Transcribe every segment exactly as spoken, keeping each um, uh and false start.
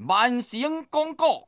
万成公告。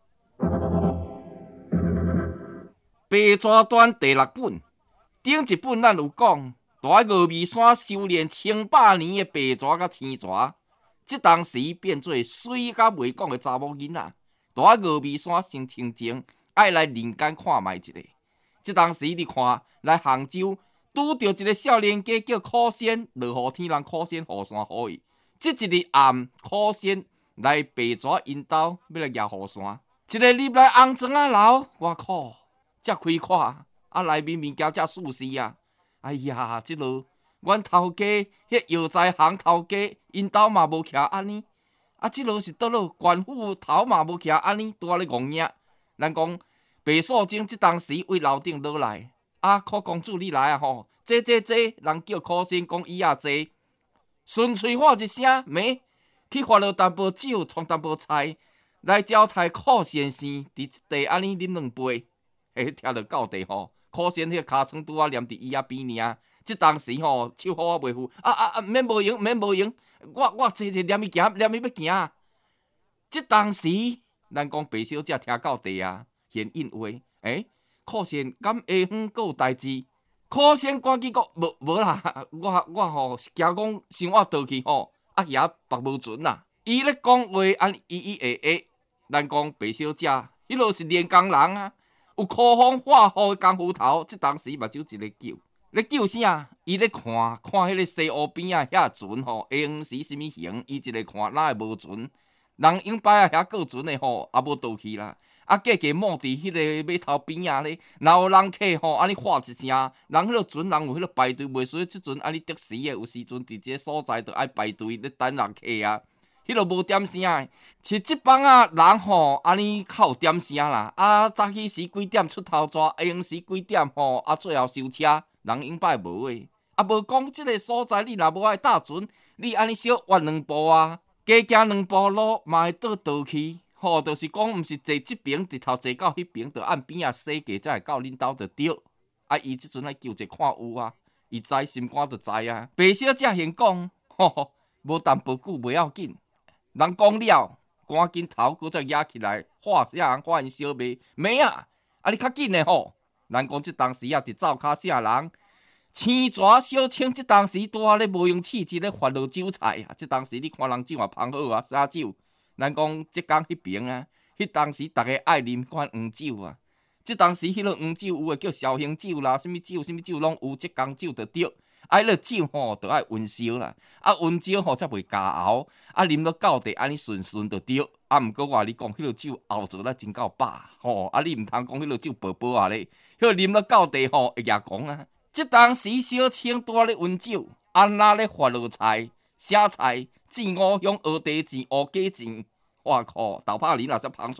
白蛇传第六本，顶一本咱有讲，在峨眉山修炼千百年的白蛇甲青蛇，即当时变做水甲袂讲的查某囡仔，在峨眉山生清净，爱来人间看卖一下。即当时你看来杭州，拄着一个少年家叫苦仙，落雨天人苦仙雨伞予伊。即一日暗，苦仙来白蛇因兜要来举雨伞，一个入来红砖仔楼，我靠！遮开看，啊内面物件遮舒适啊！哎呀，即落阮头家迄药材行头家，因兜嘛无徛安尼，啊即落是倒落官府头嘛无徛安尼，拄啊咧戆影。咱讲白素贞即当时为楼顶落来，啊苦公主你来啊吼，坐坐坐，人叫苦仙讲椅仔坐，顺嘴喊一声没，去发落淡薄酒，冲淡薄菜，来招待苦先生，伫一地安尼啉两杯。诶，听着到地吼，苦仙迄个尻川拄啊黏伫椅仔边尔。即当时吼，手好啊袂赴，啊啊啊，免无用，免无用，我我坐坐念伊行，念伊要行。即当时，咱讲白小姐听到地啊，现应话，诶，苦仙敢下昏阁有代志？苦仙赶紧讲，无无啦，我我吼是惊讲生活倒去吼，啊遐白无存啦。伊咧讲话安伊伊下下，咱讲白小姐，迄落是练工人啊。有苦风化雨的功夫头，即当时目睭一个救，咧救啥？伊咧看看迄个西湖边啊，遐船吼，下昏时什物形？伊一个看哪会无船？人永摆啊，遐过船的吼，也无倒去啦。啊，价价摸伫迄个码头边啊咧，若有人客吼，安尼喊一声，人迄落船人有迄落排队，袂说即阵安尼得时的，有时阵伫一个所在着爱排队咧等人客啊。迄落无点声诶，是即帮啊人吼，安尼较有点声啦。啊，早起时几点出头抓，下昏时几点吼，啊最后收车，人永摆无诶。啊，无讲即个所在，你若无爱搭船，你安尼小越两步啊，加行两步路嘛会倒倒去。吼，就是讲毋是坐即边，直头坐到迄边，着按边啊洗过，才会到恁兜着对。啊，伊即阵来求者看有啊，伊知心肝着知啊。白小姐先讲，吼吼，无淡薄久袂要紧。人讲了，赶紧头搁再压起来，喊啥人喊因小妹妹啊！啊，你较紧的吼！咱讲即当时啊，伫灶骹啥人？青蛇小青即当时拄啊咧无用气质咧发落酒菜啊！即当时你看人酒也芳好啊，啥酒？咱讲即讲迄边啊，迄当时逐个爱啉款黄酒啊！即当时迄落黄酒有诶叫绍兴酒啦，什物酒什物酒拢有，即工酒着对。啊，迄落酒吼，着爱温烧啦，啊温烧吼才袂加熬，啊啉落到地安尼顺顺着对。啊，毋过我甲你讲，迄落酒熬做了真够饱吼，啊你毋通讲迄落酒薄薄啊咧，迄落啉落到地吼会牙讲啊。即当时小青拄啊咧温酒，安那咧发落菜、写菜、煎五香、蚵茶煎、乌鸡煎，我靠，豆拍梨若说芳